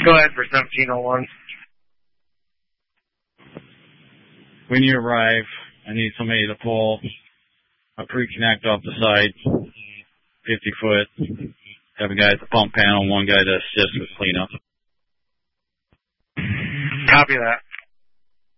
Go ahead for 1701. When you arrive, I need somebody to pull a pre-connect off the side, 50 foot. Have a guy at the pump panel, one guy to assist with cleanup. Copy that.